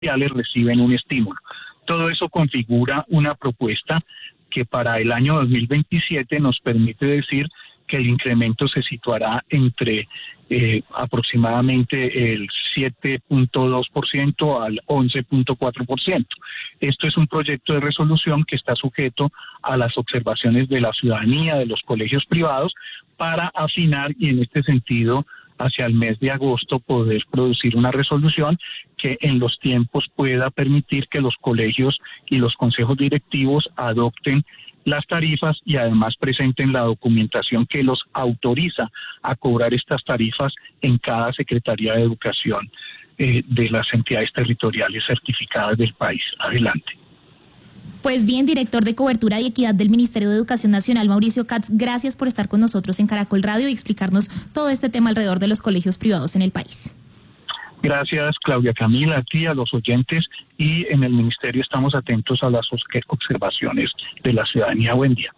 reciben un estímulo. Todo eso configura una propuesta que para el año 2027 nos permite decir que el incremento se situará entre aproximadamente el 7.2% al 11.4%. Esto es un proyecto de resolución que está sujeto a las observaciones de la ciudadanía, de los colegios privados, para afinar y en este sentido hacia el mes de agosto poder producir una resolución que en los tiempos pueda permitir que los colegios y los consejos directivos adopten las tarifas y además presenten la documentación que los autoriza a cobrar estas tarifas en cada Secretaría de Educación de las entidades territoriales certificadas del país. Adelante. Pues bien, director de Cobertura y Equidad del Ministerio de Educación Nacional, Mauricio Katz, gracias por estar con nosotros en Caracol Radio y explicarnos todo este tema alrededor de los colegios privados en el país. Gracias, Claudia Camila, a ti, a los oyentes, y en el Ministerio estamos atentos a las observaciones de la ciudadanía. Buen día.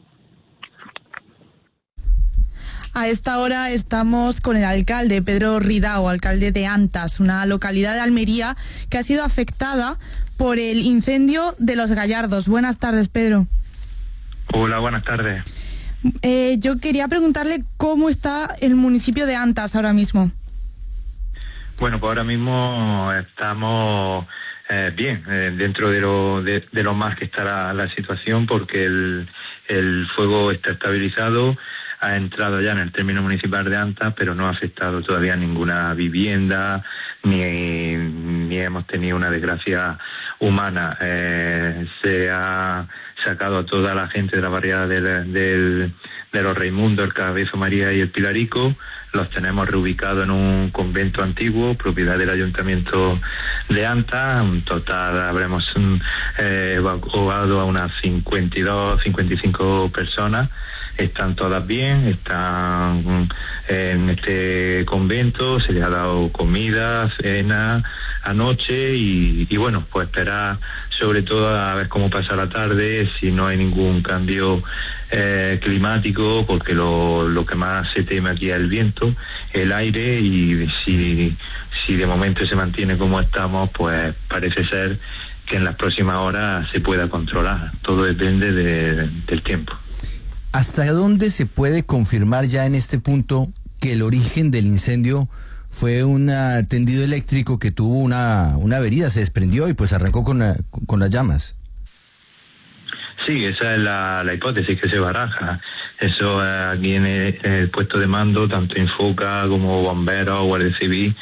A esta hora estamos con el alcalde Pedro Ridao, alcalde de Antas, una localidad de Almería que ha sido afectada por el incendio de Los Gallardos. Buenas tardes, Pedro. Hola, buenas tardes. Yo quería preguntarle cómo está el municipio de Antas ahora mismo. Bueno, pues ahora mismo estamos bien, dentro de lo más que está la situación, porque el fuego está estabilizado, ha entrado ya en el término municipal de Antas, pero no ha afectado todavía ninguna vivienda, ni hemos tenido una desgracia humana. Se ha sacado a toda la gente de la barriada de los Raimundos, el Cabezo María y el Pilarico. Los tenemos reubicados en un convento antiguo, propiedad del Ayuntamiento de Antas. En total habremos evacuado a unas 55 personas. Están todas bien, están en este convento, se les ha dado comida, cena anoche y bueno, pues esperar sobre todo a ver cómo pasa la tarde, si no hay ningún cambio climático, porque lo que más se teme aquí es el viento, el aire, y si de momento se mantiene como estamos, pues parece ser que en las próximas horas se pueda controlar. Todo depende del tiempo. ¿Hasta dónde se puede confirmar ya en este punto que el origen del incendio fue un tendido eléctrico que tuvo una avería, se desprendió y pues arrancó con las llamas? Sí, esa es la hipótesis que se baraja. Eso aquí en el puesto de mando, tanto Infoca como bomberos o Guardia Civil,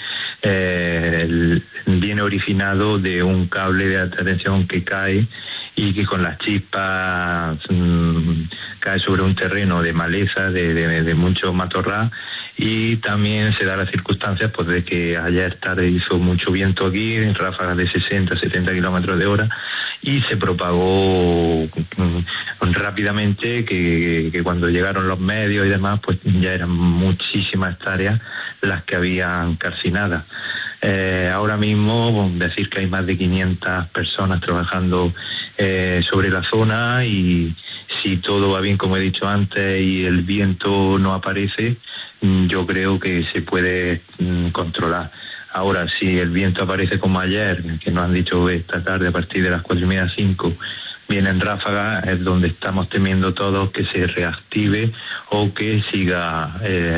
viene originado de un cable de alta tensión que cae y que con las chispas cae sobre un terreno de maleza, de mucho matorral, y también se da la circunstancia pues de que ayer tarde hizo mucho viento aquí, en ráfagas de 60-70 kilómetros de hora, y se propagó rápidamente, que cuando llegaron los medios y demás, pues ya eran muchísimas hectáreas las que habían calcinadas. Ahora mismo decir que hay más de 500 personas trabajando sobre la zona, y si todo va bien, como he dicho antes, y el viento no aparece, yo creo que se puede controlar. Ahora, si el viento aparece como ayer, que nos han dicho esta tarde a partir de las 4:30, 5, vienen ráfagas, es donde estamos temiendo todos que se reactive o que siga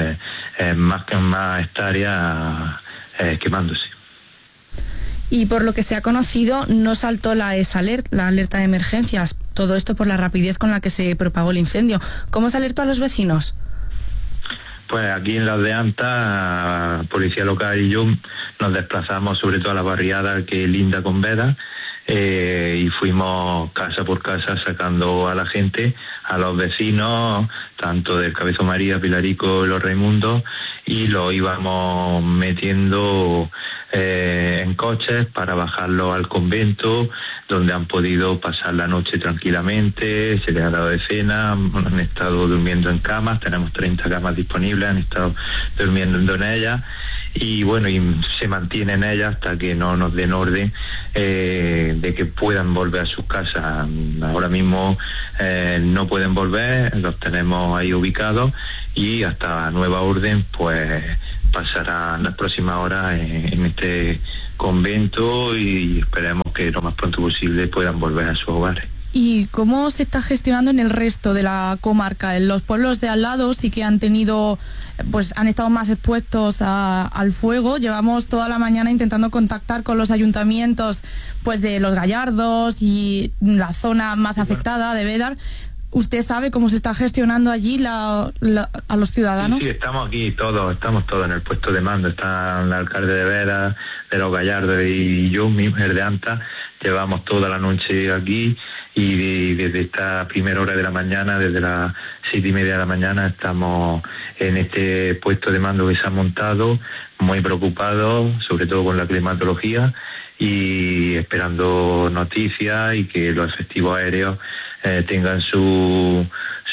más hectáreas quemándose. Y por lo que se ha conocido, no saltó la ESALERT, la alerta de emergencias. Todo esto por la rapidez con la que se propagó el incendio. ¿Cómo se alertó a los vecinos? Pues aquí en Las de Antas, Policía Local y yo nos desplazamos sobre todo a la barriada que linda con Veda, y fuimos casa por casa sacando a la gente, a los vecinos, tanto del Cabezo María, Pilarico y los Raimundos, y lo íbamos metiendo en coches para bajarlo al convento, donde han podido pasar la noche tranquilamente, se les ha dado de cena, han estado durmiendo en camas, tenemos 30 camas disponibles, han estado durmiendo en ellas, y bueno, y se mantiene en ellas hasta que no nos den orden de que puedan volver a sus casas. Ahora mismo no pueden volver, los tenemos ahí ubicados, y hasta nueva orden pues pasarán las próximas horas en este convento y esperemos que lo más pronto posible puedan volver a sus hogares. ¿Y cómo se está gestionando en el resto de la comarca? En los pueblos de al lado sí que han estado más expuestos al fuego. Llevamos toda la mañana intentando contactar con los ayuntamientos pues de Los Gallardos y la zona más afectada de Bédar. ¿Usted sabe cómo se está gestionando allí a los ciudadanos? Sí, estamos todos en el puesto de mando. Está el alcalde de Bédar, de Los Gallardos y yo mismo, el de Anta. Llevamos toda la noche aquí y desde esta primera hora de la mañana, desde las 7:30 de la mañana, estamos en este puesto de mando que se ha montado, muy preocupados, sobre todo con la climatología, y esperando noticias y que los efectivos aéreos tengan su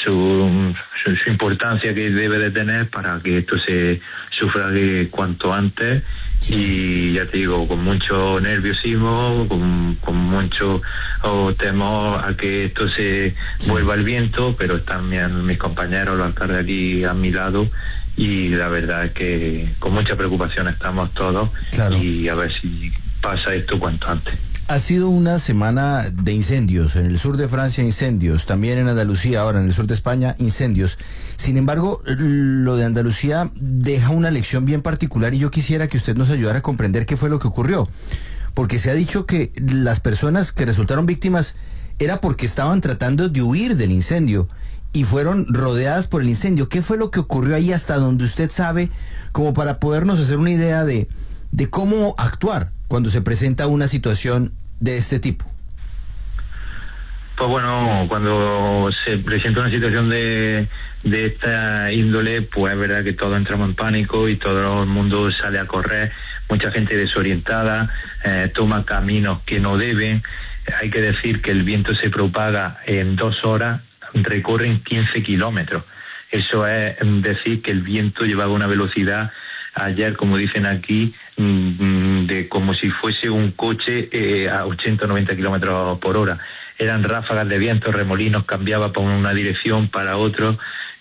importancia que debe de tener para que esto se sufrague cuanto antes. Y ya te digo, con mucho nerviosismo, con mucho temor a que esto se vuelva al viento, pero están mis compañeros, los alcaldes aquí a mi lado, y la verdad es que con mucha preocupación estamos todos, claro. Y a ver si pasa esto cuanto antes. Ha sido una semana de incendios, en el sur de Francia incendios, también en Andalucía, ahora en el sur de España incendios. Sin embargo, lo de Andalucía deja una lección bien particular y yo quisiera que usted nos ayudara a comprender qué fue lo que ocurrió. Porque se ha dicho que las personas que resultaron víctimas era porque estaban tratando de huir del incendio y fueron rodeadas por el incendio. ¿Qué fue lo que ocurrió ahí hasta donde usted sabe, como para podernos hacer una idea de cómo actuar cuando se presenta una situación de este tipo? Pues bueno, cuando se presenta una situación de esta índole, pues es verdad que todos entramos en pánico y todo el mundo sale a correr, mucha gente desorientada, toma caminos que no deben. Hay que decir que el viento se propaga en 2 horas, recorren 15 kilómetros. Eso es decir que el viento llevaba una velocidad ayer, como dicen aquí, de como si fuese un coche a 80 o 90 kilómetros por hora. Eran ráfagas de viento, remolinos, cambiaba por una dirección para otro,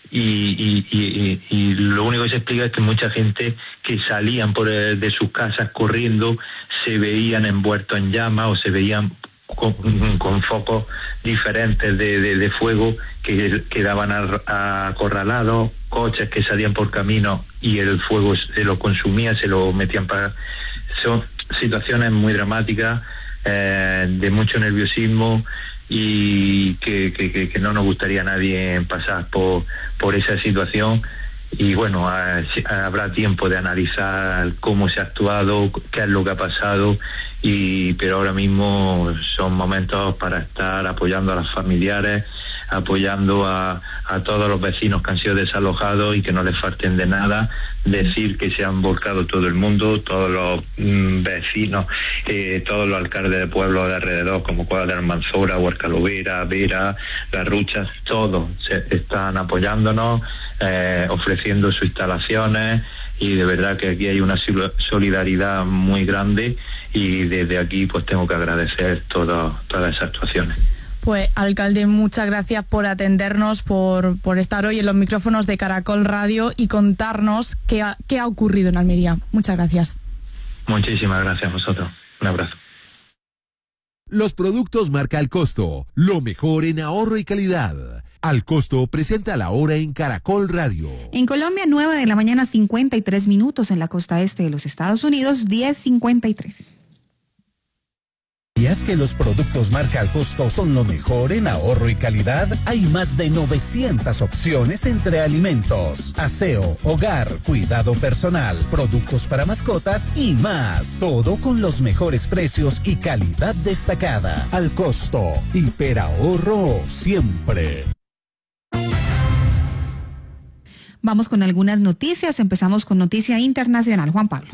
y lo único que se explica es que mucha gente que salían de sus casas corriendo se veían envueltos en llamas o se veían con focos diferentes de fuego que quedaban acorralados, coches que salían por camino y el fuego se lo consumía, se lo metían para... Son situaciones muy dramáticas, de mucho nerviosismo, y que no nos gustaría a nadie pasar por esa situación. Y bueno, habrá tiempo de analizar cómo se ha actuado, qué es lo que ha pasado, pero ahora mismo son momentos para estar apoyando a los familiares, apoyando a todos los vecinos que han sido desalojados y que no les falten de nada. Decir que se han volcado todo el mundo, todos los vecinos, todos los alcaldes de pueblos de alrededor, como Cuadra de Almanzora, Huercalovera, Vera, Las Ruchas, todos están apoyándonos, ofreciendo sus instalaciones, y de verdad que aquí hay una solidaridad muy grande, y desde aquí pues tengo que agradecer todas esas actuaciones. Pues, alcalde, muchas gracias por atendernos, por estar hoy en los micrófonos de Caracol Radio y contarnos qué ha ocurrido en Almería. Muchas gracias. Muchísimas gracias a vosotros. Un abrazo. Los productos marca Al Costo, lo mejor en ahorro y calidad. Al Costo presenta la hora en Caracol Radio. En Colombia, 9 de la mañana, 53 minutos. En la costa este de los Estados Unidos, 10:53. ¿Sabías que los productos marca Al Costo son lo mejor en ahorro y calidad? Hay más de 900 opciones entre alimentos, aseo, hogar, cuidado personal, productos para mascotas y más. Todo con los mejores precios y calidad destacada. Al Costo, hiperahorro siempre. Vamos con algunas noticias. Empezamos con noticia internacional. Juan Pablo.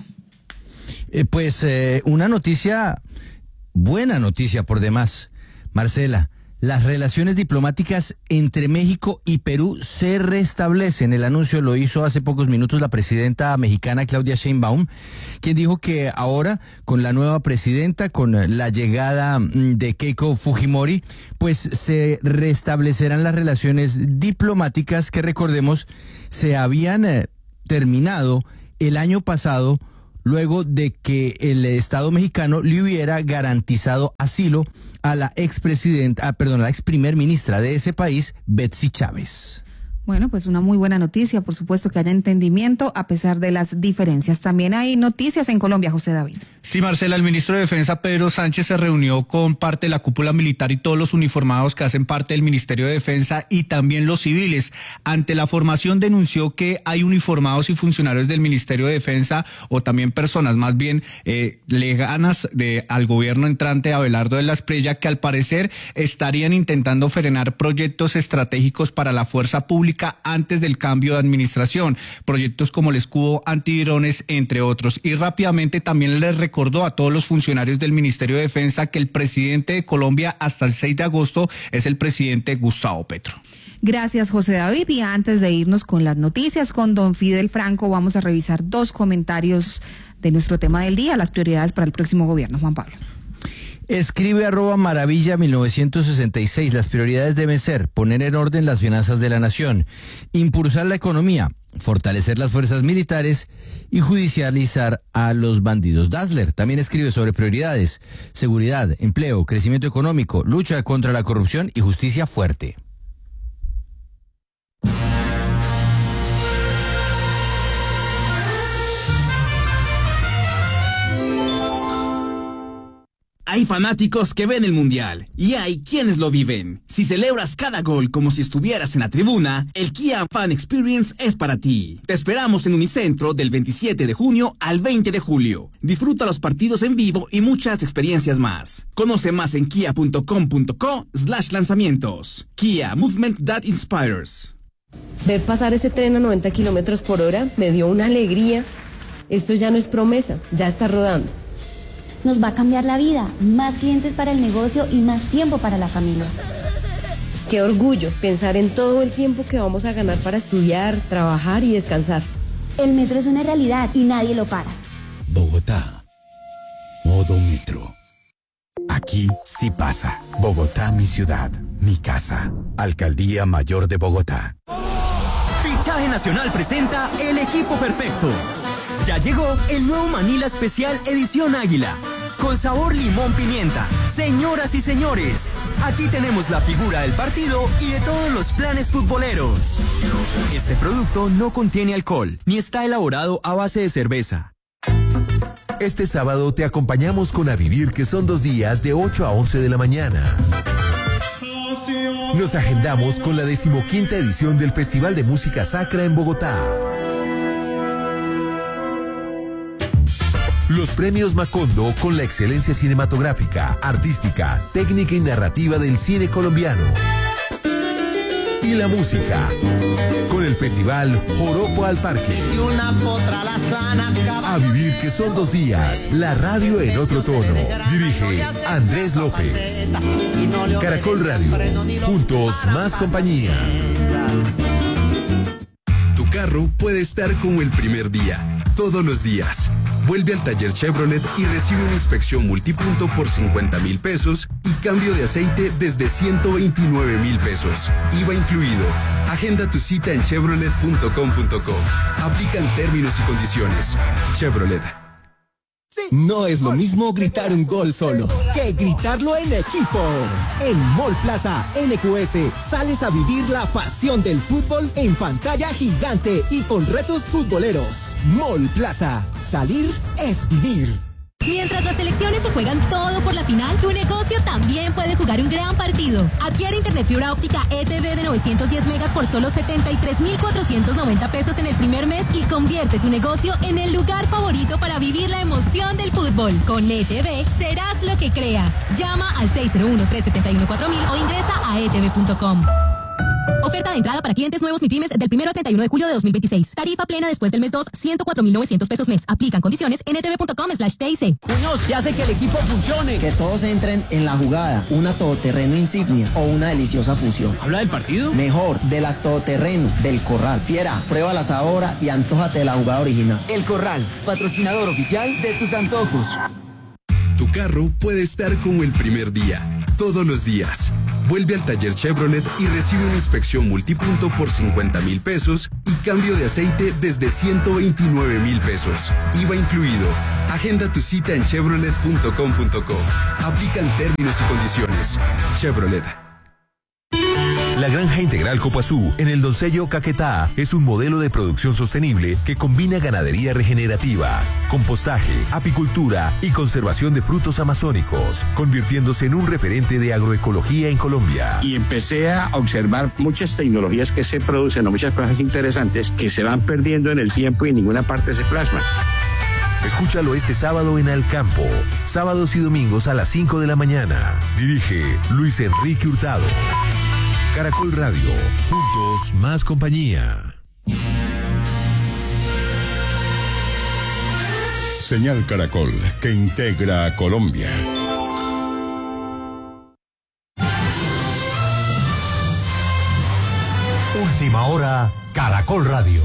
Una noticia... Buena noticia por demás. Marcela, las relaciones diplomáticas entre México y Perú se restablecen. El anuncio lo hizo hace pocos minutos la presidenta mexicana Claudia Sheinbaum, quien dijo que ahora, con la nueva presidenta, con la llegada de Keiko Fujimori, pues se restablecerán las relaciones diplomáticas que, recordemos, se habían terminado el año pasado, luego de que el Estado mexicano le hubiera garantizado asilo a la la ex primer ministra de ese país, Betsy Chávez. Bueno, pues una muy buena noticia, por supuesto que haya entendimiento a pesar de las diferencias. También hay noticias en Colombia, José David. Sí, Marcela, el ministro de Defensa, Pedro Sánchez, se reunió con parte de la cúpula militar y todos los uniformados que hacen parte del Ministerio de Defensa y también los civiles. Ante la formación denunció que hay uniformados y funcionarios del Ministerio de Defensa, o también personas más bien leganas al gobierno entrante Abelardo de la Espriella, que al parecer estarían intentando frenar proyectos estratégicos para la fuerza pública antes del cambio de administración, proyectos como el escudo antidrones, entre otros. Y rápidamente también les recordó a todos los funcionarios del Ministerio de Defensa que el presidente de Colombia hasta el 6 de agosto es el presidente Gustavo Petro. Gracias, José David. Y antes de irnos con las noticias, con don Fidel Franco, vamos a revisar 2 comentarios de nuestro tema del día, las prioridades para el próximo gobierno. Juan Pablo. Escribe @maravilla 1966, las prioridades deben ser poner en orden las finanzas de la nación, impulsar la economía, fortalecer las fuerzas militares y judicializar a los bandidos. Dassler también escribe sobre prioridades: seguridad, empleo, crecimiento económico, lucha contra la corrupción y justicia fuerte. Hay fanáticos que ven el Mundial y hay quienes lo viven. Si celebras cada gol como si estuvieras en la tribuna, el Kia Fan Experience es para ti. Te esperamos en Unicentro del 27 de junio al 20 de julio. Disfruta los partidos en vivo y muchas experiencias más. Conoce más en kia.com.co/lanzamientos. Kia, movement that inspires. Ver pasar ese tren a 90 kilómetros por hora me dio una alegría. Esto ya no es promesa, ya está rodando. Nos va a cambiar la vida, más clientes para el negocio y más tiempo para la familia. Qué orgullo pensar en todo el tiempo que vamos a ganar para estudiar, trabajar y descansar. El metro es una realidad y nadie lo para. Bogotá. Modo metro. Aquí sí pasa. Bogotá, mi ciudad, mi casa. Alcaldía Mayor de Bogotá. Fichaje Nacional presenta el equipo perfecto. Ya llegó el nuevo Manila Especial Edición Águila, con sabor limón pimienta. Señoras y señores, aquí tenemos la figura del partido y de todos los planes futboleros. Este producto no contiene alcohol, ni está elaborado a base de cerveza. Este sábado te acompañamos con A Vivir, que son 2 días de 8 a 11 de la mañana. Nos agendamos con la 15ª edición del Festival de Música Sacra en Bogotá. Los premios Macondo con la excelencia cinematográfica, artística, técnica y narrativa del cine colombiano. Y la música con el festival Joropo al Parque. A Vivir, que son 2 días. La radio en otro tono. Dirige Andrés López. Caracol Radio. Juntos más compañía. Tu carro puede estar como el primer día, todos los días. Vuelve al taller Chevrolet y recibe una inspección multipunto por 50,000 pesos y cambio de aceite desde 129,000 pesos. IVA incluido. Agenda tu cita en chevrolet.com.co. Aplican términos y condiciones. Chevrolet. No es lo mismo gritar un gol solo que gritarlo en equipo. En Mall Plaza NQS sales a vivir la pasión del fútbol en pantalla gigante y con retos futboleros. Mall Plaza. Salir es vivir. Mientras las selecciones se juegan todo por la final, tu negocio también puede jugar un gran partido. Adquiere internet fibra óptica ETV de 910 megas por solo 73,490 pesos en el primer mes y convierte tu negocio en el lugar favorito para vivir la emoción del fútbol. Con ETV serás lo que creas. Llama al 601-371-4000 o ingresa a etv.com. Oferta de entrada para clientes nuevos MIPYMES del 1 al 31 de julio de 2026. Tarifa plena después del mes 2, 104,900 pesos mes. Aplican condiciones en etv.com/TIC. Muñoz, ¿qué hace que el equipo funcione? Que todos entren en la jugada. Una todoterreno insignia o una deliciosa fusión. ¿Habla del partido? Mejor, de las todoterreno, del Corral. Fiera, pruébalas ahora y antójate de la jugada original. El Corral, patrocinador oficial de tus antojos. Tu carro puede estar como el primer día, todos los días. Vuelve al taller Chevrolet y recibe una inspección multipunto por 50,000 pesos y cambio de aceite desde 129,000 pesos. IVA incluido. Agenda tu cita en chevrolet.com.co. Aplican términos y condiciones. Chevrolet. La Granja Integral Copazú, en el Doncello Caquetá, es un modelo de producción sostenible que combina ganadería regenerativa, compostaje, apicultura y conservación de frutos amazónicos, convirtiéndose en un referente de agroecología en Colombia. Y empecé a observar muchas tecnologías que se producen, o muchas cosas interesantes que se van perdiendo en el tiempo y en ninguna parte se plasman. Escúchalo este sábado en Al Campo, sábados y domingos a las 5 de la mañana. Dirige Luis Enrique Hurtado. Caracol Radio, juntos más compañía. Señal Caracol, que integra a Colombia. Última hora, Caracol Radio.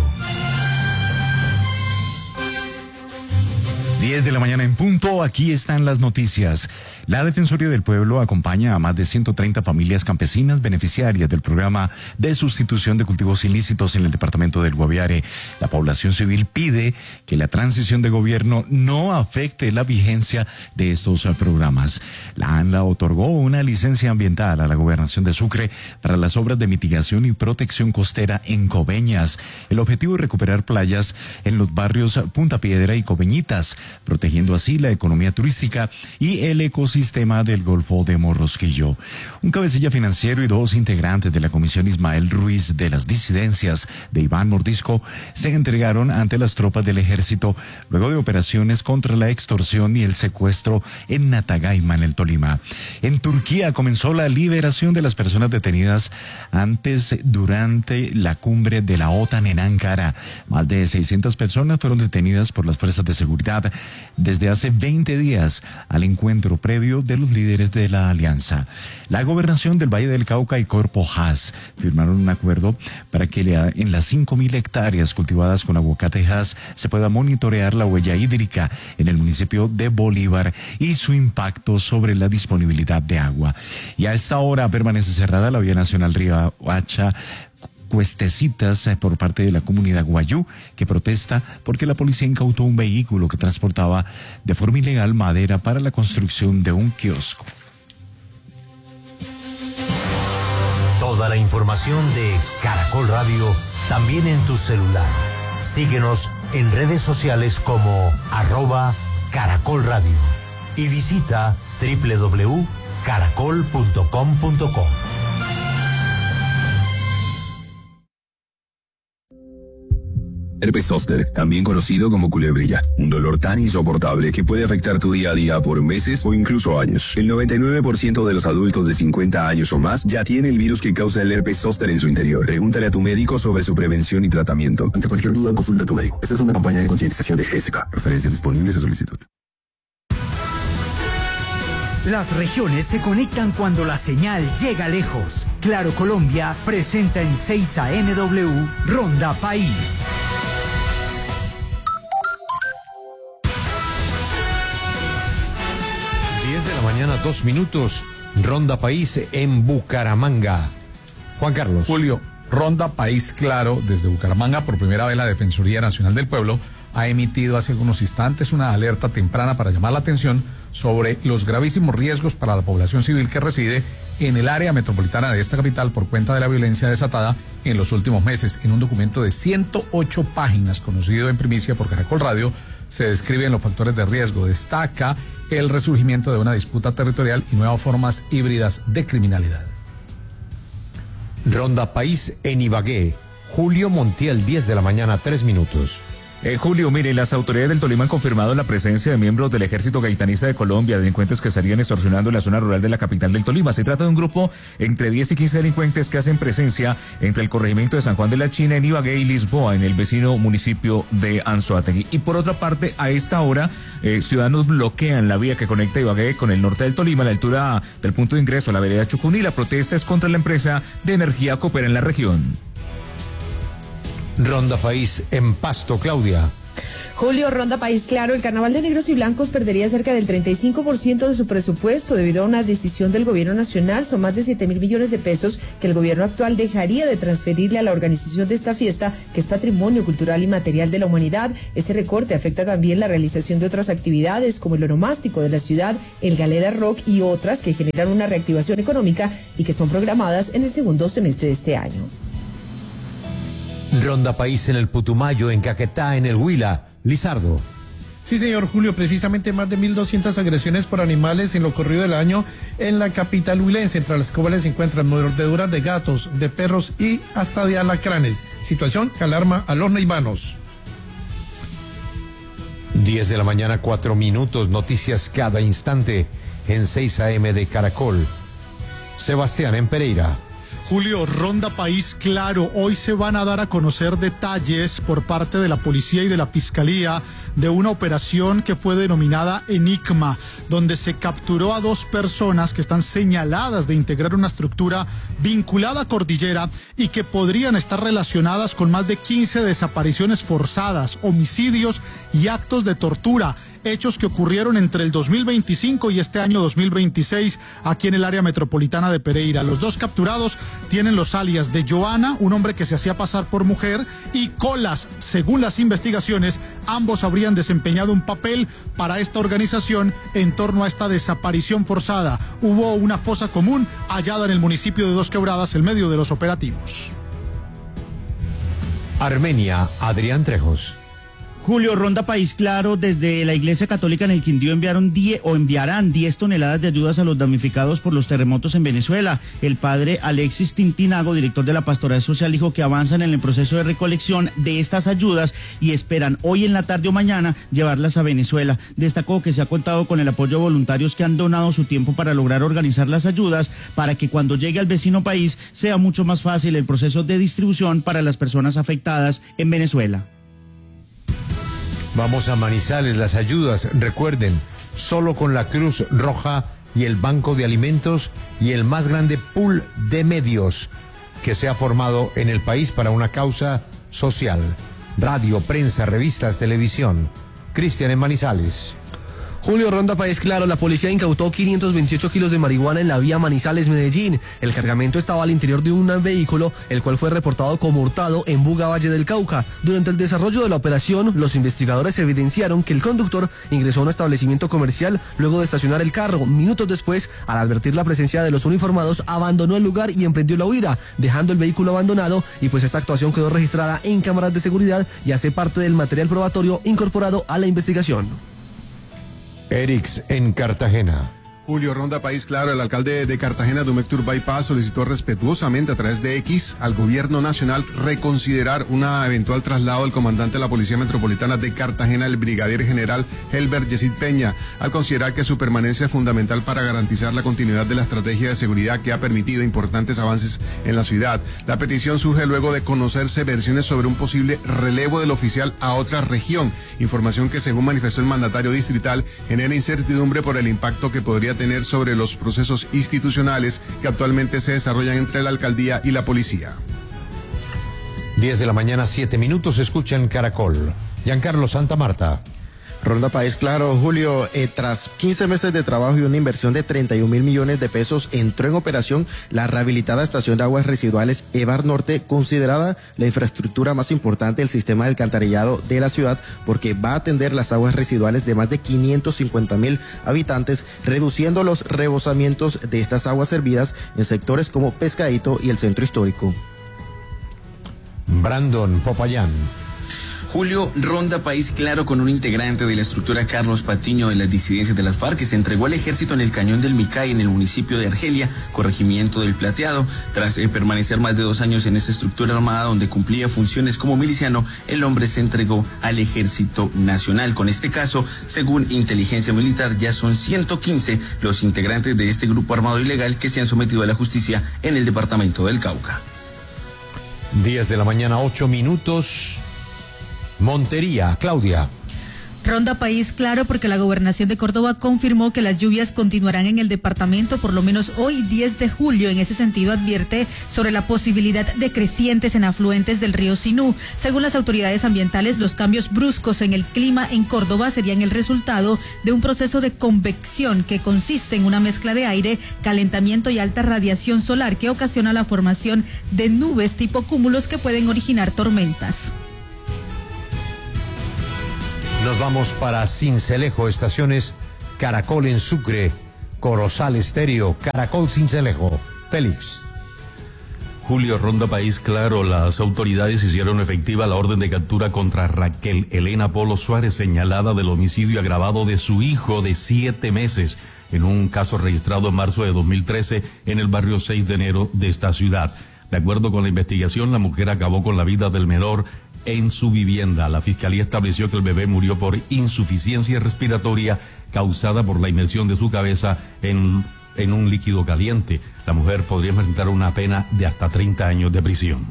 10 de la mañana en punto, aquí están las noticias. La Defensoría del Pueblo acompaña a más de 130 familias campesinas beneficiarias del programa de sustitución de cultivos ilícitos en el departamento del Guaviare. La población civil pide que la transición de gobierno no afecte la vigencia de estos programas. La ANLA otorgó una licencia ambiental a la Gobernación de Sucre para las obras de mitigación y protección costera en Coveñas. El objetivo es recuperar playas en los barrios Punta Piedra y Coveñitas, protegiendo así la economía turística y el ecosistema del Golfo de Morrosquillo. Un cabecilla financiero y dos integrantes de la Comisión Ismael Ruiz de las disidencias de Iván Mordisco se entregaron ante las tropas del ejército luego de operaciones contra la extorsión y el secuestro en Natagaima, en el Tolima. En Turquía comenzó la liberación de las personas detenidas durante la cumbre de la OTAN en Ankara. Más de 600 personas fueron detenidas por las fuerzas de seguridad desde hace 20 días al encuentro previo de los líderes de la alianza. La gobernación del Valle del Cauca y Corpo Hass firmaron un acuerdo para que en las 5,000 hectáreas cultivadas con aguacate Hass se pueda monitorear la huella hídrica en el municipio de Bolívar y su impacto sobre la disponibilidad de agua. Y a esta hora permanece cerrada la vía nacional Riohacha Cuestecitas por parte de la comunidad guayú, que protesta porque la policía incautó un vehículo que transportaba de forma ilegal madera para la construcción de un kiosco. Toda la información de Caracol Radio también en tu celular. Síguenos en redes sociales como @Caracol Radio y visita www.caracol.com.co. Herpes zóster, también conocido como culebrilla, un dolor tan insoportable que puede afectar tu día a día por meses o incluso años. El 99% de los adultos de 50 años o más ya tiene el virus que causa el herpes zóster en su interior. Pregúntale a tu médico sobre su prevención y tratamiento. Ante cualquier duda, consulta a tu médico. Esta es una campaña de concientización de GSK. Referencias disponibles a solicitud. Las regiones se conectan cuando la señal llega lejos. Claro Colombia presenta en 6 AMW Ronda País. 10 de la mañana, 2 minutos. Ronda País en Bucaramanga. Juan Carlos. Julio, Ronda País Claro desde Bucaramanga. Por primera vez la Defensoría Nacional del Pueblo ha emitido hace algunos instantes una alerta temprana para llamar la atención sobre los gravísimos riesgos para la población civil que reside en el área metropolitana de esta capital por cuenta de la violencia desatada en los últimos meses. En un documento de 108 páginas conocido en primicia por Caracol Radio se describen los factores de riesgo. Destaca el resurgimiento de una disputa territorial y nuevas formas híbridas de criminalidad. Ronda País en Ibagué. Julio Montiel, 10 de la mañana, 3 minutos. Julio, mire, las autoridades del Tolima han confirmado la presencia de miembros del Ejército Gaitanista de Colombia, delincuentes que estarían extorsionando en la zona rural de la capital del Tolima. Se trata de un grupo entre 10 y 15 delincuentes que hacen presencia entre el corregimiento de San Juan de la China en Ibagué y Lisboa, en el vecino municipio de Anzoátegui. Y por otra parte, a esta hora, ciudadanos bloquean la vía que conecta Ibagué con el norte del Tolima, a la altura del punto de ingreso a la vereda Chucuní. La protesta es contra la empresa de energía que opera en la región. Ronda País en Pasto, Claudia. Julio, Ronda País Claro, el Carnaval de Negros y Blancos perdería cerca del 35% de su presupuesto debido a una decisión del gobierno nacional. Son más de 7.000 millones de pesos que el gobierno actual dejaría de transferirle a la organización de esta fiesta, que es patrimonio cultural y material de la humanidad. Este recorte afecta también la realización de otras actividades como el onomástico de la ciudad, el Galera Rock y otras que generan una reactivación económica y que son programadas en el segundo semestre de este año. Ronda País en el Putumayo, en Caquetá, en el Huila. Lizardo. Sí, señor Julio, precisamente más de 1.200 agresiones por animales en lo corrido del año en la capital huilense, entre las cuales se encuentran mordeduras de gatos, de perros y hasta de alacranes. Situación que alarma a los neivanos. 10 de la mañana, 4 minutos, noticias cada instante en 6 AM de Caracol. Sebastián, en Pereira. Julio, Ronda País Claro, hoy se van a dar a conocer detalles por parte de la policía y de la fiscalía de una operación que fue denominada Enigma, donde se capturó a 2 personas que están señaladas de integrar una estructura vinculada a Cordillera y que podrían estar relacionadas con más de 15 desapariciones forzadas, homicidios y actos de tortura. Hechos que ocurrieron entre el 2025 y este año 2026 aquí en el área metropolitana de Pereira. Los 2 capturados tienen los alias de Joana, un hombre que se hacía pasar por mujer, y Colas. Según las investigaciones, ambos habrían desempeñado un papel para esta organización en torno a esta desaparición forzada. Hubo una fosa común hallada en el municipio de Dos Quebradas en medio de los operativos. Armenia, Adrián Trejos. Julio, Ronda País Claro, desde la Iglesia Católica en el Quindío enviarán 10 toneladas de ayudas a los damnificados por los terremotos en Venezuela. El padre Alexis Tintinago, director de la Pastoral Social, dijo que avanzan en el proceso de recolección de estas ayudas y esperan hoy en la tarde o mañana llevarlas a Venezuela. Destacó que se ha contado con el apoyo de voluntarios que han donado su tiempo para lograr organizar las ayudas para que cuando llegue al vecino país sea mucho más fácil el proceso de distribución para las personas afectadas en Venezuela. Vamos a Manizales, las ayudas, recuerden, solo con la Cruz Roja y el Banco de Alimentos y el más grande pool de medios que se ha formado en el país para una causa social. Radio, prensa, revistas, televisión. Cristian, en Manizales. Julio, Ronda País Claro, la policía incautó 528 kilos de marihuana en la vía Manizales-Medellín. El cargamento estaba al interior de un vehículo, el cual fue reportado como hurtado en Buga, Valle del Cauca. Durante el desarrollo de la operación, los investigadores evidenciaron que el conductor ingresó a un establecimiento comercial luego de estacionar el carro. Minutos después, al advertir la presencia de los uniformados, abandonó el lugar y emprendió la huida, dejando el vehículo abandonado, y pues esta actuación quedó registrada en cámaras de seguridad y hace parte del material probatorio incorporado a la investigación. Erix, en Cartagena. Julio, Ronda País Claro, el alcalde de Cartagena, Dumectur Bypass, solicitó respetuosamente a través de X al gobierno nacional reconsiderar una eventual traslado del comandante de la Policía Metropolitana de Cartagena, el brigadier general Helbert Yesid Peña, al considerar que su permanencia es fundamental para garantizar la continuidad de la estrategia de seguridad que ha permitido importantes avances en la ciudad. La petición surge luego de conocerse versiones sobre un posible relevo del oficial a otra región, información que, según manifestó el mandatario distrital, genera incertidumbre por el impacto que podría tener sobre los procesos institucionales que actualmente se desarrollan entre la alcaldía y la policía. 10 de la mañana, 7 minutos, escuchan Caracol. Giancarlo Santa Marta. Ronda País Claro, Julio, tras 15 meses de trabajo y una inversión de 31.000 millones de pesos, entró en operación la rehabilitada estación de aguas residuales Evar Norte, considerada la infraestructura más importante del sistema de alcantarillado de la ciudad, porque va a atender las aguas residuales de más de 550.000 habitantes, reduciendo los rebosamientos de estas aguas servidas en sectores como Pescadito y el Centro Histórico. Brandon Popayán. Julio, Ronda País Claro, con un integrante de la estructura Carlos Patiño de las disidencias de las FARC, que se entregó al ejército en el Cañón del Micay, en el municipio de Argelia, corregimiento del Plateado. Tras permanecer más de 2 años en esta estructura armada donde cumplía funciones como miliciano, el hombre se entregó al Ejército Nacional. Con este caso, según inteligencia militar, ya son 115 los integrantes de este grupo armado ilegal que se han sometido a la justicia en el departamento del Cauca. 10 de la mañana, 8 minutos. Montería, Claudia. Ronda País Claro porque la Gobernación de Córdoba confirmó que las lluvias continuarán en el departamento por lo menos hoy 10 de julio. En ese sentido advierte sobre la posibilidad de crecientes en afluentes del río Sinú. Según las autoridades ambientales, los cambios bruscos en el clima en Córdoba serían el resultado de un proceso de convección que consiste en una mezcla de aire, calentamiento y alta radiación solar que ocasiona la formación de nubes tipo cúmulos que pueden originar tormentas. Nos vamos para Sincelejo, estaciones Caracol en Sucre, Corozal Estéreo, Caracol Sincelejo. Félix. Julio, Ronda País Claro, las autoridades hicieron efectiva la orden de captura contra Raquel Elena Polo Suárez, señalada del homicidio agravado de su hijo de 7 meses, en un caso registrado en marzo de 2013 en el barrio 6 de enero de esta ciudad. De acuerdo con la investigación, la mujer acabó con la vida del menor en su vivienda. La fiscalía estableció que el bebé murió por insuficiencia respiratoria causada por la inmersión de su cabeza en un líquido caliente. La mujer podría enfrentar una pena de hasta 30 años de prisión.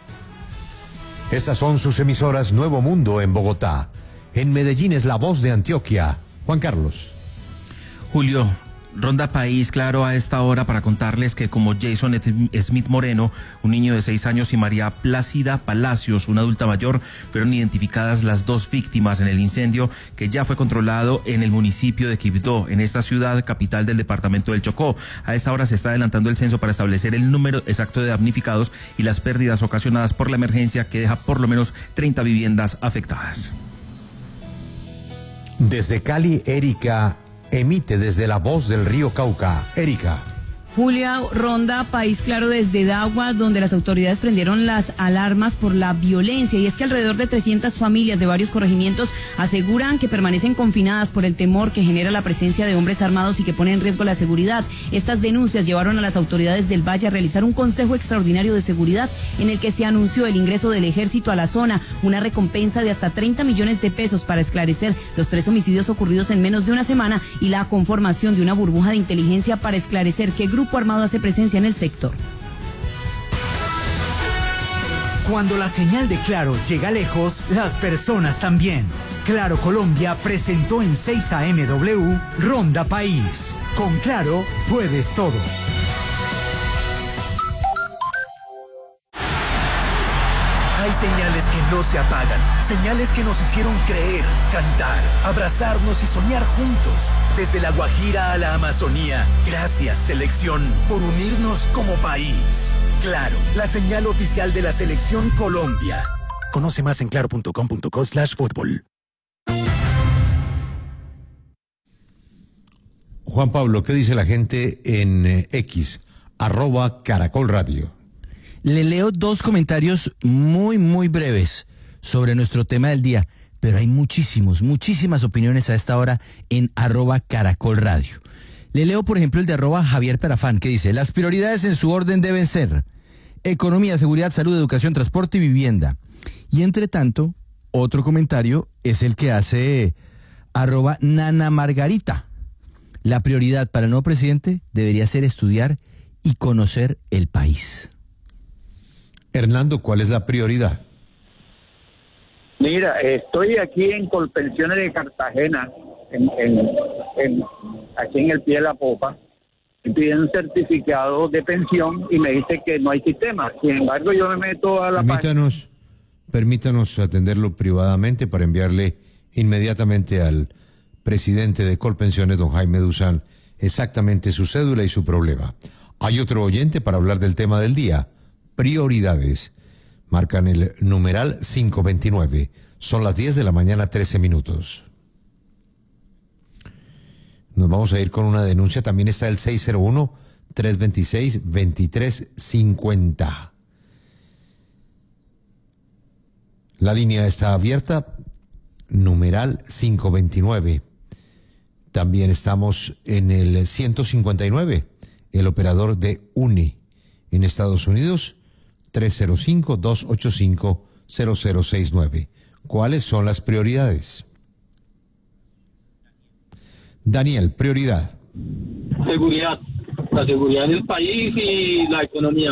Estas son sus emisoras Nuevo Mundo en Bogotá. En Medellín es La Voz de Antioquia. Juan Carlos. Julio, Ronda País Claro a esta hora para contarles que como Jason Smith Moreno, un niño de 6 años, y María Plácida Palacios, una adulta mayor, fueron identificadas las 2 víctimas en el incendio que ya fue controlado en el municipio de Quibdó, en esta ciudad capital del departamento del Chocó. A esta hora se está adelantando el censo para establecer el número exacto de damnificados y las pérdidas ocasionadas por la emergencia, que deja por lo menos 30 viviendas afectadas. Desde Cali, Erika emite desde La Voz del Río Cauca. Erika. Julia, Ronda País Claro desde Dagua, donde las autoridades prendieron las alarmas por la violencia, y es que alrededor de 300 familias de varios corregimientos aseguran que permanecen confinadas por el temor que genera la presencia de hombres armados y que pone en riesgo la seguridad. Estas denuncias llevaron a las autoridades del Valle a realizar un consejo extraordinario de seguridad en el que se anunció el ingreso del ejército a la zona, una recompensa de hasta 30 millones de pesos para esclarecer los 3 homicidios ocurridos en menos de una semana y la conformación de una burbuja de inteligencia para esclarecer qué grupo armado hace presencia en el sector. Cuando la señal de Claro llega lejos, las personas también. Claro Colombia presentó en 6 AMW Ronda País. Con Claro puedes todo. Hay señales que no se apagan, señales que nos hicieron creer, cantar, abrazarnos y soñar juntos. Desde la Guajira a la Amazonía, gracias selección por unirnos como país. Claro, la señal oficial de la selección Colombia. Conoce más en claro.com.co/fútbol. Juan Pablo, ¿qué dice la gente en X, @Caracol Radio? Le leo 2 comentarios muy breves sobre nuestro tema del día, pero hay muchísimas opiniones a esta hora en @Caracol Radio. Le leo, por ejemplo, el de @Javier Perafán, que dice: las prioridades en su orden deben ser economía, seguridad, salud, educación, transporte y vivienda. Y entre tanto, otro comentario es el que hace @Nana Margarita. La prioridad para el nuevo presidente debería ser estudiar y conocer el país. Hernando, ¿cuál es la prioridad? Mira, estoy aquí en Colpensiones de Cartagena, aquí en el pie de la popa, y piden un certificado de pensión y me dice que no hay sistema. Sin embargo, yo me meto a la Permítanos atenderlo privadamente para enviarle inmediatamente al presidente de Colpensiones, don Jaime Duzán, exactamente su cédula y su problema. Hay otro oyente para hablar del tema del día. Prioridades. Marcan el numeral 529. Son las 10 de la mañana, 13 minutos. Nos vamos a ir con una denuncia. También está el 601-326-2350. La línea está abierta. Numeral 529. También estamos en el 159. El operador de UNE en Estados Unidos. 305-285-0069. ¿Cuáles son las prioridades? Daniel, prioridad. Seguridad. La seguridad del país y la economía.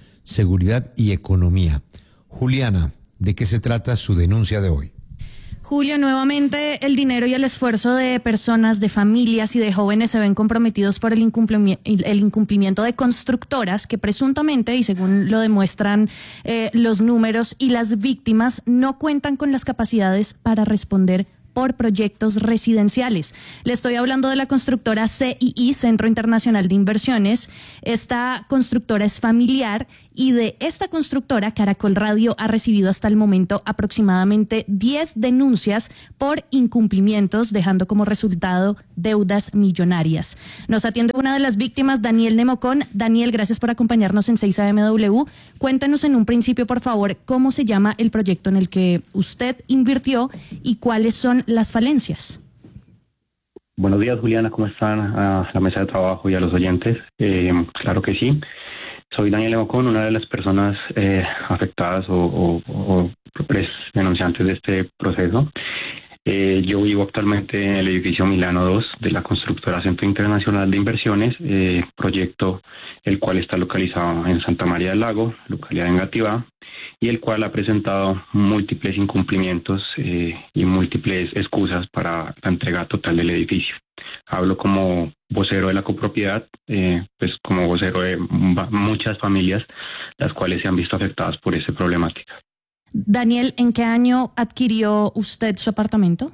Seguridad y economía. Juliana, ¿de qué se trata su denuncia de hoy? Julio, nuevamente el dinero y el esfuerzo de personas, de familias y de jóvenes se ven comprometidos por el incumplimiento de constructoras que presuntamente, y según lo demuestran los números y las víctimas, no cuentan con las capacidades para responder por proyectos residenciales. Le estoy hablando de la constructora CII, Centro Internacional de Inversiones. Esta constructora es familiar y de esta constructora Caracol Radio ha recibido hasta el momento aproximadamente 10 denuncias por incumplimientos, dejando como resultado deudas millonarias. Nos atiende una de las víctimas, Daniel Nemocón. Daniel, gracias por acompañarnos en 6am. Cuéntanos en un principio, por favor, cómo se llama el proyecto en el que usted invirtió y cuáles son las falencias. Buenos días, Juliana, ¿cómo están? A la mesa de trabajo y a los oyentes. Claro que sí. Soy Daniel Nemocón, una de las personas afectadas o denunciantes de este proceso. Yo vivo actualmente en el edificio Milano 2 de la constructora Centro Internacional de Inversiones, proyecto el cual está localizado en Santa María del Lago, localidad de Engativá, y el cual ha presentado múltiples incumplimientos y múltiples excusas para la entrega total del edificio. Hablo como vocero de la copropiedad, pues como vocero de muchas familias, las cuales se han visto afectadas por esta problemática. Daniel, ¿en qué año adquirió usted su apartamento?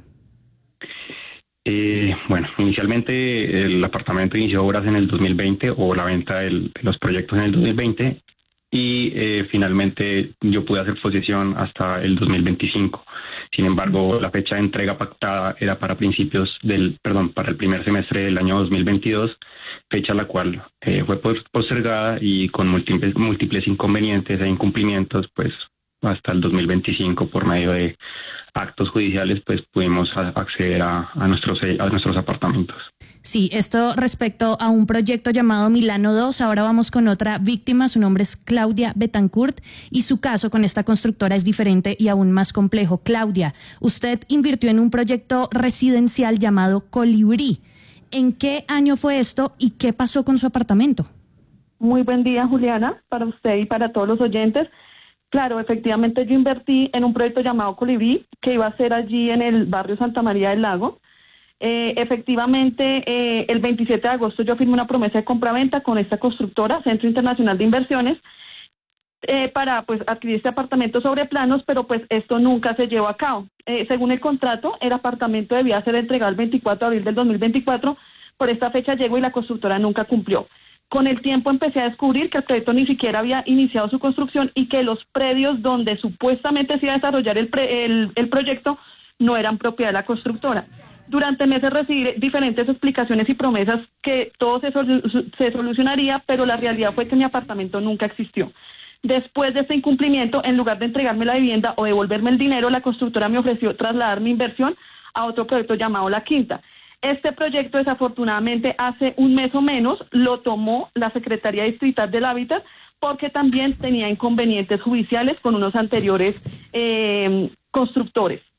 Bueno, inicialmente el apartamento inició obras en el 2020 o la venta de los proyectos en el 2020 y finalmente yo pude hacer posesión hasta el 2025. Sin embargo, la fecha de entrega pactada era para para el primer semestre del año 2022, fecha la cual fue postergada y con múltiples inconvenientes e incumplimientos, pues hasta el 2025 por medio de actos judiciales, pues pudimos acceder a nuestros apartamentos. Sí, esto respecto a un proyecto llamado Milano 2. Ahora vamos con otra víctima. Su nombre es Claudia Betancourt y su caso con esta constructora es diferente y aún más complejo. Claudia, usted invirtió en un proyecto residencial llamado Colibrí. ¿En qué año fue esto y qué pasó con su apartamento? Muy buen día, Juliana, para usted y para todos los oyentes. Claro, efectivamente yo invertí en un proyecto llamado Colibrí, que iba a ser allí en el barrio Santa María del Lago. Efectivamente, el 27 de agosto yo firmé una promesa de compraventa con esta constructora, Centro Internacional de Inversiones, para pues adquirir este apartamento sobre planos, pero pues esto nunca se llevó a cabo. Según el contrato, el apartamento debía ser entregado el 24 de abril del 2024, por esta fecha llegó y la constructora nunca cumplió. Con el tiempo empecé a descubrir que el proyecto ni siquiera había iniciado su construcción y que los predios donde supuestamente se iba a desarrollar el proyecto no eran propiedad de la constructora. Durante meses recibí diferentes explicaciones y promesas que todo se solucionaría, pero la realidad fue que mi apartamento nunca existió. Después de este incumplimiento, en lugar de entregarme la vivienda o devolverme el dinero, la constructora me ofreció trasladar mi inversión a otro proyecto llamado La Quinta. Este proyecto, desafortunadamente, hace un mes o menos lo tomó la Secretaría Distrital del Hábitat porque también tenía inconvenientes judiciales con unos anteriores constructores.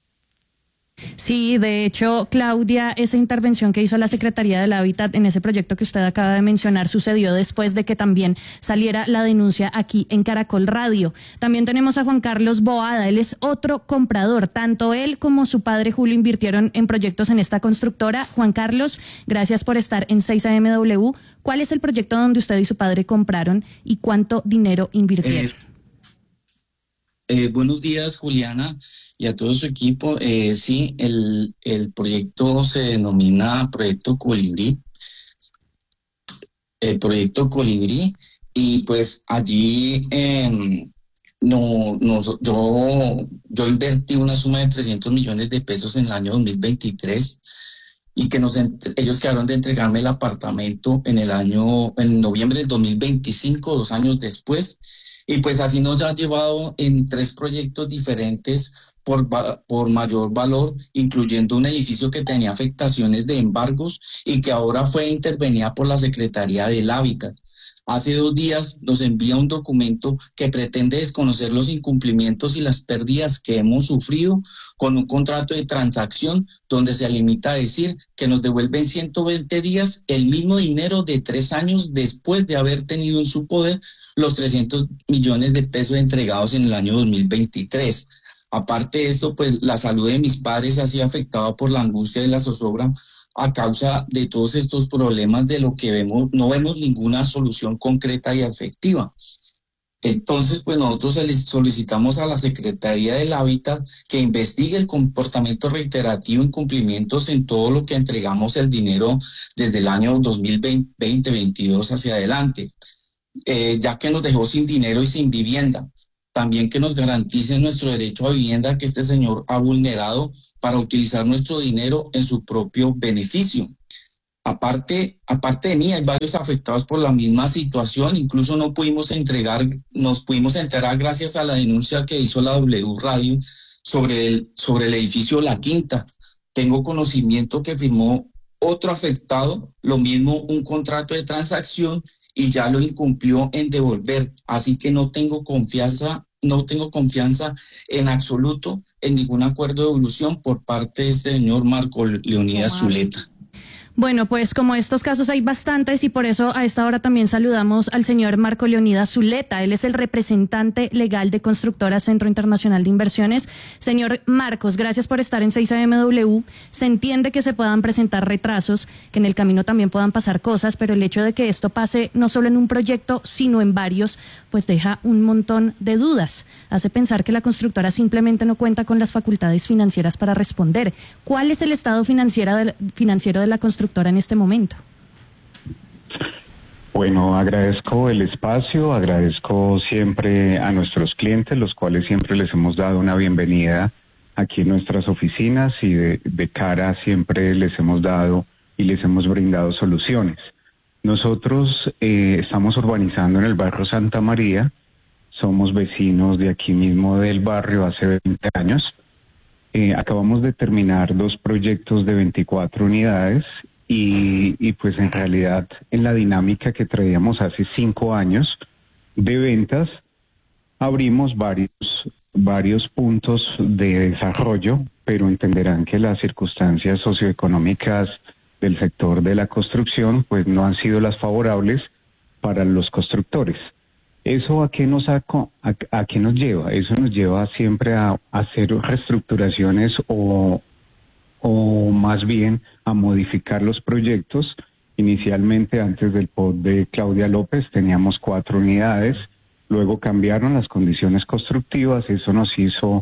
Sí, de hecho, Claudia, esa intervención que hizo la Secretaría del Hábitat en ese proyecto que usted acaba de mencionar sucedió después de que también saliera la denuncia aquí en Caracol Radio. También tenemos a Juan Carlos Boada, él es otro comprador. Tanto él como su padre Julio invirtieron en proyectos en esta constructora. Juan Carlos, gracias por estar en 6am. ¿Cuál es el proyecto donde usted y su padre compraron y cuánto dinero invirtieron? Buenos días, Juliana, y a todo su equipo. Sí, el proyecto se denomina Proyecto Colibrí. El Proyecto Colibrí, y pues allí yo invertí una suma de 300 millones de pesos en el año 2023 y que ellos quedaron de entregarme el apartamento en noviembre del 2025, 2 años después. Y pues así nos ha llevado en 3 proyectos diferentes por mayor valor, incluyendo un edificio que tenía afectaciones de embargos y que ahora fue intervenida por la Secretaría del Hábitat. Hace 2 días nos envía un documento que pretende desconocer los incumplimientos y las pérdidas que hemos sufrido con un contrato de transacción donde se limita a decir que nos devuelven 120 días el mismo dinero de 3 años después de haber tenido en su poder los 300 millones de pesos entregados en el año 2023. Aparte de esto, pues la salud de mis padres ha sido afectada por la angustia de la zozobra a causa de todos estos problemas de lo que vemos, no vemos ninguna solución concreta y efectiva. Entonces, pues nosotros solicitamos a la Secretaría del Hábitat que investigue el comportamiento reiterativo, incumplimientos en todo lo que entregamos el dinero desde el año 2020-2022 hacia adelante, ya que nos dejó sin dinero y sin vivienda. También que nos garanticen nuestro derecho a vivienda que este señor ha vulnerado para utilizar nuestro dinero en su propio beneficio. Aparte de mí, hay varios afectados por la misma situación. Incluso nos pudimos enterar gracias a la denuncia que hizo la W Radio sobre el edificio La Quinta. Tengo conocimiento que firmó otro afectado, lo mismo un contrato de transacción y ya lo incumplió en devolver. Así que no tengo confianza en absoluto en ningún acuerdo de devolución por parte de este señor Marco Leonidas Zuleta. Bueno, pues como estos casos hay bastantes y por eso a esta hora también saludamos al señor Marco Leonidas Zuleta. Él es el representante legal de Constructora Centro Internacional de Inversiones. Señor Marcos, gracias por estar en 6AMW. Se entiende que se puedan presentar retrasos, que en el camino también puedan pasar cosas, pero el hecho de que esto pase no solo en un proyecto, sino en varios, pues deja un montón de dudas. Hace pensar que la constructora simplemente no cuenta con las facultades financieras para responder. ¿Cuál es el estado financiero de la constructora en este momento? Bueno, agradezco el espacio, agradezco siempre a nuestros clientes, los cuales siempre les hemos dado una bienvenida aquí en nuestras oficinas y de cara siempre les hemos dado y les hemos brindado soluciones. Nosotros estamos urbanizando en el barrio Santa María, somos vecinos de aquí mismo del barrio hace 20 años. Acabamos de terminar 2 proyectos de 24 unidades y pues en realidad en la dinámica que traíamos hace 5 años de ventas, abrimos varios puntos de desarrollo, pero entenderán que las circunstancias socioeconómicas del sector de la construcción pues no han sido las favorables para los constructores. ¿Eso a qué nos lleva? Eso nos lleva siempre a hacer reestructuraciones o más bien a modificar los proyectos. Inicialmente, antes del POT de Claudia López, teníamos 4 unidades, luego cambiaron las condiciones constructivas, eso nos hizo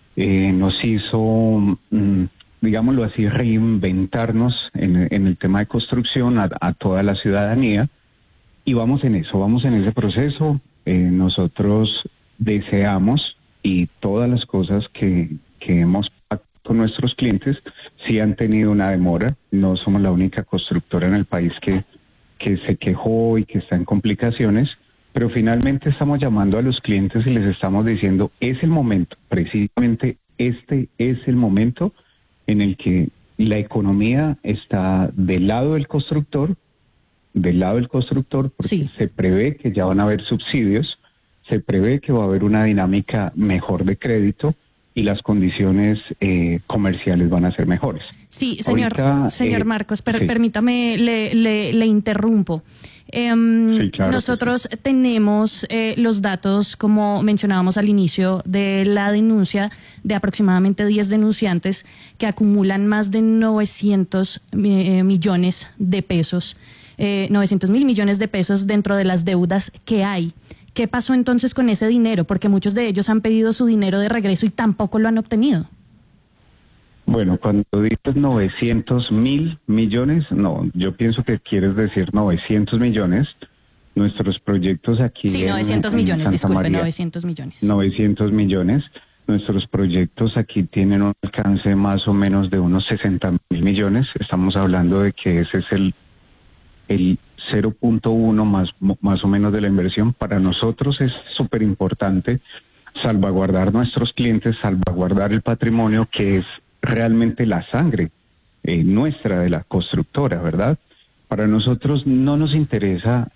digámoslo así, reinventarnos en el tema de construcción a toda la ciudadanía. Y vamos en ese proceso. Nosotros deseamos, y todas las cosas que hemos pactado con nuestros clientes sí han tenido una demora. No somos la única constructora en el país que se quejó y que está en complicaciones, pero finalmente estamos llamando a los clientes y les estamos diciendo, es el momento, precisamente este es el momento en el que la economía está del lado del constructor, porque sí, se prevé que ya van a haber subsidios, se prevé que va a haber una dinámica mejor de crédito y las condiciones comerciales van a ser mejores. Sí, señor Marcos, sí. Permítame, le interrumpo. Sí, claro, nosotros tenemos los datos, como mencionábamos al inicio de la denuncia, de aproximadamente 10 denunciantes que acumulan más de 900 millones de pesos. 900.000 millones de pesos dentro de las deudas que hay. ¿Qué pasó entonces con ese dinero? Porque muchos de ellos han pedido su dinero de regreso y tampoco lo han obtenido. Bueno, cuando dices 900.000 millones, no, yo pienso que quieres decir 900 millones. Nuestros proyectos aquí sí, 900 millones, disculpe, María, 900 millones. 900 millones. Nuestros proyectos aquí tienen un alcance más o menos de unos 60.000 millones. Estamos hablando de que ese es el 0.1 más o menos de la inversión. Para nosotros es súper importante salvaguardar nuestros clientes, salvaguardar el patrimonio que es realmente la sangre nuestra de la constructora, ¿verdad? Para nosotros no nos interesa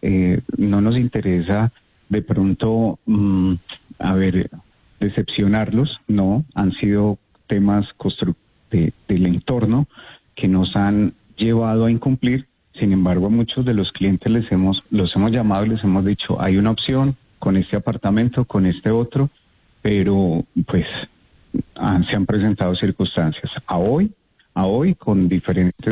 de pronto, decepcionarlos, no, han sido temas del entorno que nos han llevado a incumplir. Sin embargo, a muchos de los clientes los hemos llamado y les hemos dicho, hay una opción con este apartamento, con este otro, pero pues se han presentado circunstancias. A hoy con diferentes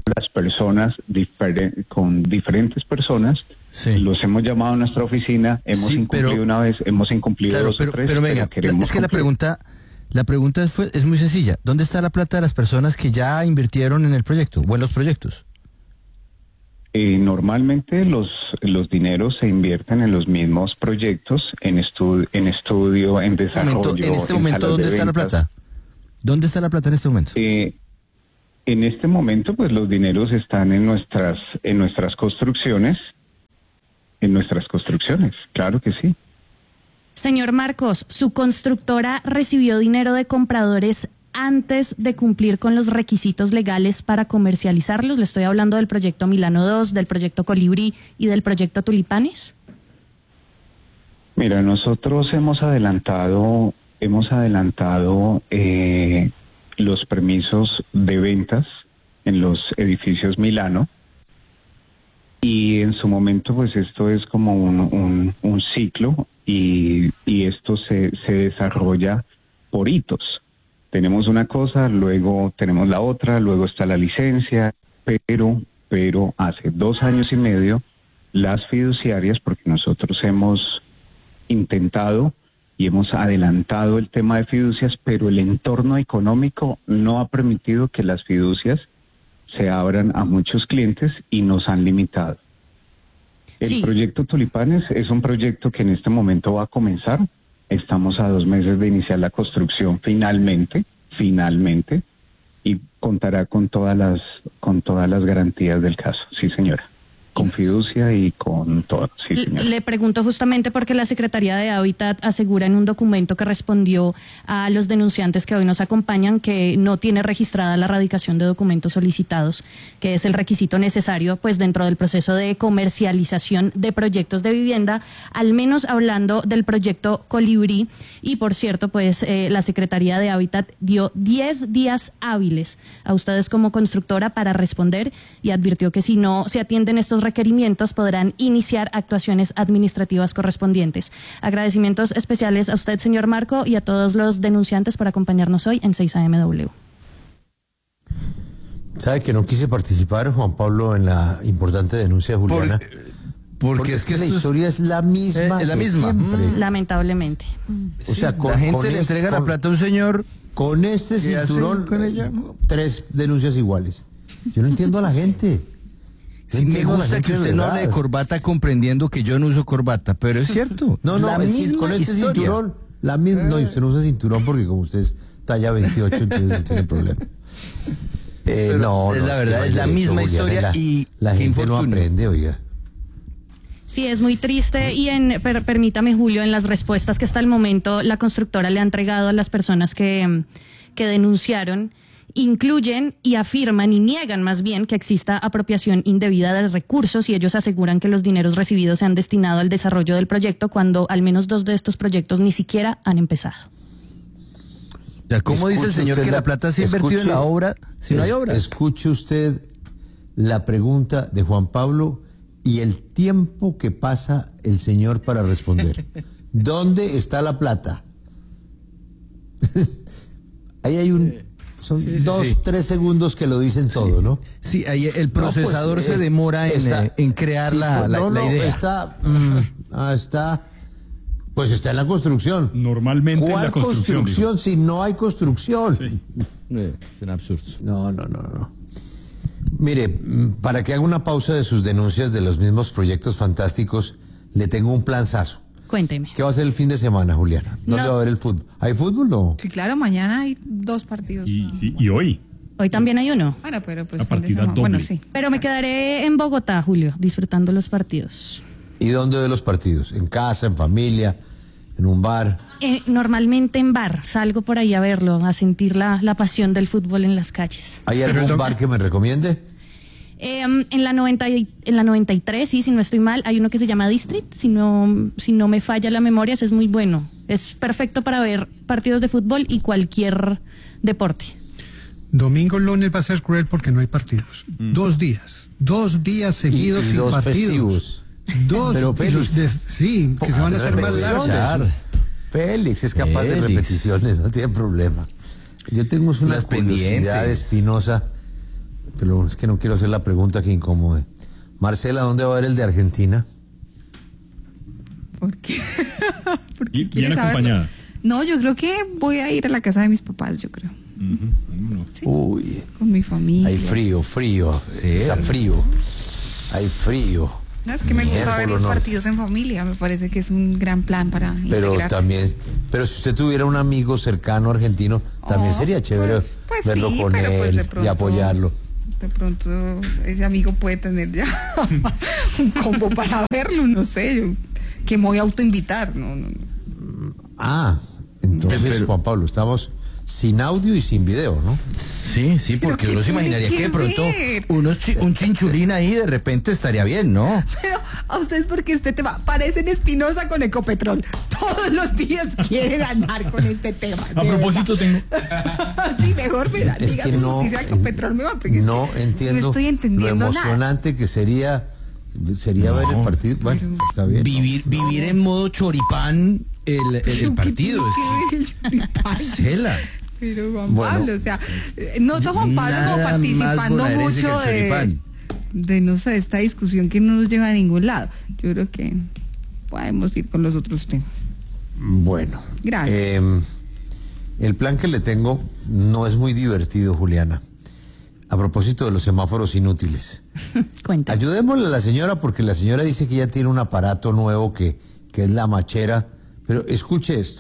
personas, los hemos llamado a nuestra oficina, hemos incumplido una vez, hemos incumplido dos o tres, pero venga, es que la pregunta es muy sencilla. ¿Dónde está la plata de las personas que ya invirtieron en el proyecto o en los proyectos? Normalmente los dineros se invierten en los mismos proyectos, en estudio, en desarrollo. En este momento, ¿dónde está la plata? ¿Dónde está la plata en este momento? En este momento, pues los dineros están en nuestras construcciones. En nuestras construcciones, claro que sí. Señor Marcos, ¿su constructora recibió dinero de compradores antes de cumplir con los requisitos legales para comercializarlos? Le estoy hablando del proyecto Milano 2, del proyecto Colibrí y del proyecto Tulipanes. Mira, nosotros hemos adelantado los permisos de ventas en los edificios Milano, y en su momento pues esto es como un ciclo y esto se desarrolla por hitos. Tenemos una cosa, luego tenemos la otra, luego está la licencia, pero hace 2 años y medio las fiduciarias, porque nosotros hemos intentado y hemos adelantado el tema de fiducias, pero el entorno económico no ha permitido que las fiducias se abran a muchos clientes y nos han limitado. El proyecto Tulipanes es un proyecto que en este momento va a comenzar. Estamos a 2 meses de iniciar la construcción finalmente, y contará con todas las garantías del caso. Sí, señora. Con fiducia y con todo. Sí, señora. Le pregunto justamente porque la Secretaría de Hábitat asegura en un documento que respondió a los denunciantes que hoy nos acompañan que no tiene registrada la radicación de documentos solicitados, que es el requisito necesario pues dentro del proceso de comercialización de proyectos de vivienda, al menos hablando del proyecto Colibrí. Y por cierto, pues la Secretaría de Hábitat dio 10 días hábiles a ustedes como constructora para responder y advirtió que si no se atienden estos requerimientos podrán iniciar actuaciones administrativas correspondientes. Agradecimientos especiales a usted, señor Marco, y a todos los denunciantes por acompañarnos hoy en 6AMW. ¿Sabe que no quise participar, Juan Pablo, en la importante denuncia de Juliana? Porque es que la historia es la misma. Es la misma. Lamentablemente. O sea, la gente le entrega la plata a un señor. Con este cinturón, 3 denuncias iguales. Yo no entiendo a la gente. Sí, me gusta que usted no hable de corbata comprendiendo que yo no uso corbata, pero es cierto. No, con este cinturón, la misma. No, y usted no usa cinturón porque como usted es talla 28, entonces no tiene problema. No, es la verdad, es la misma historia y la gente no aprende, oiga. Sí, es muy triste y permítame, Julio, en las respuestas que hasta el momento la constructora le ha entregado a las personas que denunciaron, incluyen y afirman y niegan más bien que exista apropiación indebida de recursos, y ellos aseguran que los dineros recibidos se han destinado al desarrollo del proyecto cuando al menos 2 de estos proyectos ni siquiera han empezado. Ya, ¿cómo dice el señor que la plata se ha invertido en la obra si no hay obra? Escuche usted la pregunta de Juan Pablo y el tiempo que pasa el señor para responder. ¿Dónde está la plata? Ahí hay son 2-3 segundos que lo dicen todo, ¿no? Sí, ahí el procesador se demora en crear la idea. Pues está en la construcción. Normalmente en la construcción. ¿Cuál construcción si no hay construcción? Sí. Es un absurdo. No. Mire, para que haga una pausa de sus denuncias de los mismos proyectos fantásticos, le tengo un planzazo. Cuénteme. ¿Qué va a ser el fin de semana, Juliana? ¿Dónde va a haber el fútbol? ¿Hay fútbol o no? Sí, claro, mañana hay 2 partidos. Y hoy. Hoy también hay uno. Bueno, pero pues la partida doble. Bueno, sí. Pero me quedaré en Bogotá, Julio, disfrutando los partidos. ¿Y dónde ve los partidos? ¿En casa, en familia, en un bar? Normalmente en bar. Salgo por ahí a verlo, a sentir la pasión del fútbol en las calles. ¿Hay algún bar que me recomiende? En la 93, sí, si no estoy mal, hay uno que se llama District, si no me falla la memoria, ese es muy bueno. Es perfecto para ver partidos de fútbol y cualquier deporte. Domingo lunes va a ser cruel porque no hay partidos. 2 días seguidos y sin 2 partidos. Festivos. Pero Félix, que se van a hacer más largos. Félix es capaz de repeticiones, no tiene problema. Yo tengo una Las curiosidad, pendientes. Espinosa, pero es que no quiero hacer la pregunta que incomode. Marcela, ¿dónde va a ver el de Argentina? ¿Por qué? Bien ¿Quieres saberlo? acompañada. No, yo creo que voy a ir a la casa de mis papás, yo creo. Sí. Uy, Con mi familia. hay frío. Sí. Está frío. Hay frío. No, es que me gusta Bien, ver Polo los Norte. partidos en familia. Me parece que es un gran plan para Pero integrar. también, pero si usted tuviera un amigo cercano argentino, también sería chévere pues verlo sí, con pero pues él de y pronto- apoyarlo. De pronto ese amigo puede tener ya un combo para verlo, no sé. Yo, que me voy a autoinvitar, no. Ah, entonces, Juan Pablo, estamos sin audio y sin video, ¿no? Sí, porque uno se imaginaría que de pronto un chinchulín ahí de repente estaría bien, ¿no? Pero a ustedes, porque este tema parecen Espinosa con Ecopetrol. Todos los días quiere ganar con este tema. A propósito, tengo. Sí, mejor me Es diga que su no, noticia de Ecopetrol, me va a pegar. no entiendo No estoy lo entendiendo nada. emocionante que sería ver el partido. Bueno, está bien. Vivir en modo choripán el partido. Marcela. Pero Juan Bueno. Pablo, o sea, nota Juan Pablo como Nada participando más bonaerense mucho que el choripán. de, no sé, esta discusión que no nos lleva a ningún lado. Yo creo que podemos ir con los otros temas. Bueno. Gracias. El plan que le tengo no es muy divertido, Juliana. A propósito de los semáforos inútiles. Cuenta. Ayudémosle a la señora porque la señora dice que ya tiene un aparato nuevo que es la machera. Pero escuche esto.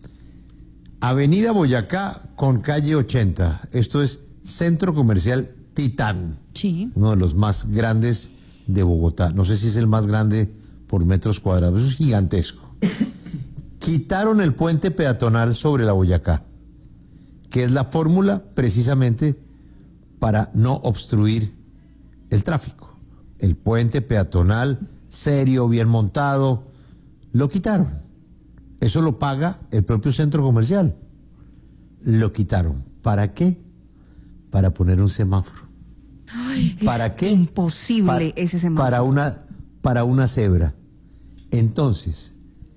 Avenida Boyacá con calle 80. Esto es Centro Comercial Titán. Sí. Uno de los más grandes de Bogotá. No sé si es el más grande por metros cuadrados. Eso es gigantesco. Quitaron el puente peatonal sobre la Boyacá, que es la fórmula precisamente para no obstruir el tráfico. El puente peatonal, serio, bien montado, lo quitaron. Eso lo paga el propio centro comercial. Lo quitaron. ¿Para qué? Para poner un semáforo. Ay, ¿Para es qué? imposible ese semáforo. Para una cebra. Entonces,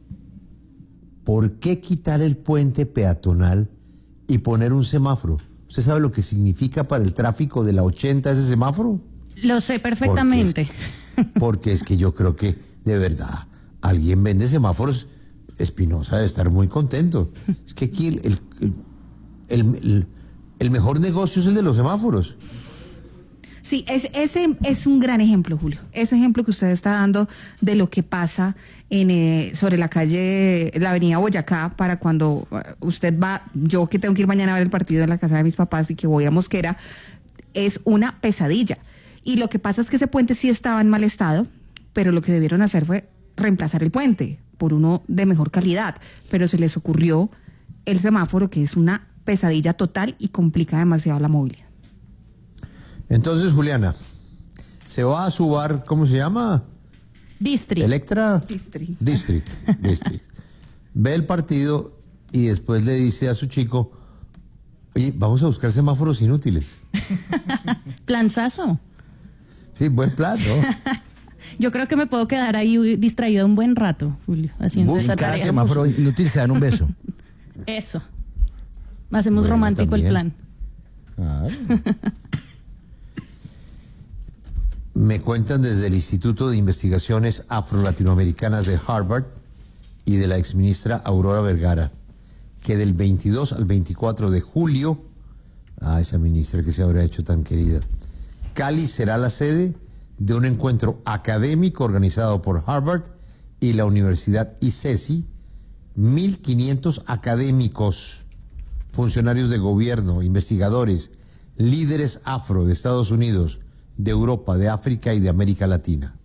¿por qué quitar el puente peatonal y poner un semáforo? ¿Usted sabe lo que significa para el tráfico de la 80 ese semáforo? Lo sé perfectamente. Porque es que yo creo que, de verdad, alguien vende semáforos. Espinosa debe estar muy contento. Es que aquí el mejor negocio es el de los semáforos. Sí, ese es un gran ejemplo, Julio. Ese ejemplo que usted está dando de lo que pasa sobre la calle, la avenida Boyacá, para cuando usted va, yo que tengo que ir mañana a ver el partido en la casa de mis papás y que voy a Mosquera, es una pesadilla. Y lo que pasa es que ese puente sí estaba en mal estado, pero lo que debieron hacer fue reemplazar el puente por uno de mejor calidad, pero se les ocurrió el semáforo, que es una pesadilla total y complica demasiado la movilidad. Entonces, Juliana, se va a subar, ¿cómo se llama? District. Electra District. District. Ve el partido y después le dice a su chico, oye, vamos a buscar semáforos inútiles. Planzazo. Sí, buen plan, ¿no? Yo creo que me puedo quedar ahí distraído un buen rato, Julio, haciendo esa Cada tarea. semáforo inútil se dan un beso. Eso. Hacemos Bueno, romántico también. el plan. Me cuentan desde el Instituto de Investigaciones Afro-Latinoamericanas de Harvard y de la exministra Aurora Vergara, que del 22 al 24 de julio, esa ministra que se habrá hecho tan querida, Cali será la sede de un encuentro académico organizado por Harvard y la Universidad ICESI. 1.500 académicos, funcionarios de gobierno, investigadores, líderes afro de Estados Unidos, de Europa, de África y de América Latina.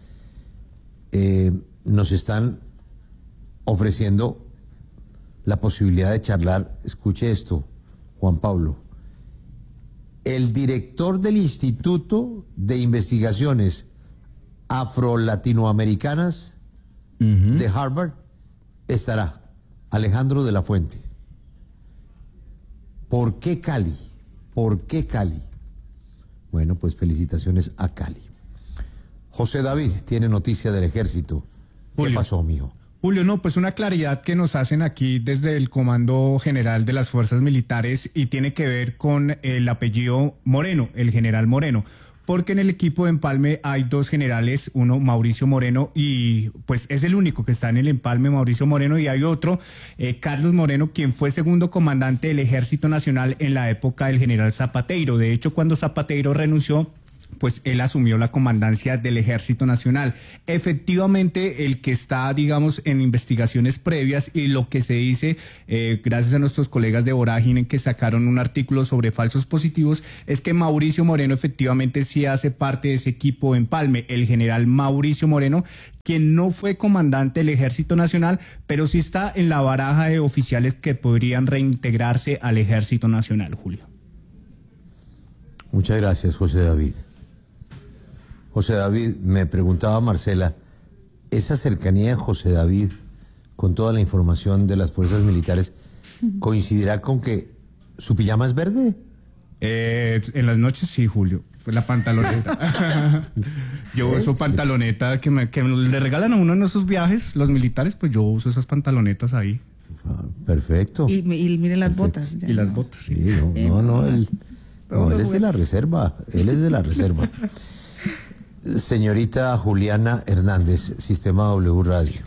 Nos están ofreciendo la posibilidad de charlar, escuche esto, Juan Pablo, el director del Instituto de Investigaciones Afro-Latinoamericanas de Harvard estará, Alejandro de la Fuente. ¿Por qué Cali? ¿Por qué Cali? Bueno, pues felicitaciones a Cali. José David tiene noticia del ejército. ¿Qué pasó, mijo? Julio, no, pues una claridad que nos hacen aquí desde el Comando General de las Fuerzas Militares y tiene que ver con el apellido Moreno, el general Moreno. Porque en el equipo de empalme hay dos generales, uno Mauricio Moreno y pues es el único que está en el empalme, Mauricio Moreno, y hay otro, Carlos Moreno, quien fue segundo comandante del Ejército Nacional en la época del general Zapateiro. De hecho, cuando Zapateiro renunció, pues él asumió la comandancia del Ejército Nacional. Efectivamente, el que está, digamos, en investigaciones previas y lo que se dice, gracias a nuestros colegas de Vorágine que sacaron un artículo sobre falsos positivos, es que Mauricio Moreno efectivamente sí hace parte de ese equipo de empalme. El general Mauricio Moreno, quien no fue comandante del Ejército Nacional, pero sí está en la baraja de oficiales que podrían reintegrarse al Ejército Nacional, Julio. Muchas gracias, José David. José David, me preguntaba Marcela, esa cercanía de José David con toda la información de las fuerzas militares, ¿coincidirá con que su pijama es verde? En las noches sí, Julio. Fue la pantaloneta. Yo uso pantaloneta que le regalan a uno en esos viajes, los militares, pues yo uso esas pantalonetas ahí. Perfecto. Y miren las botas. Y las botas, sí. Él es de la reserva, él es de la reserva. Señorita Juliana Hernández, Sistema W Radio.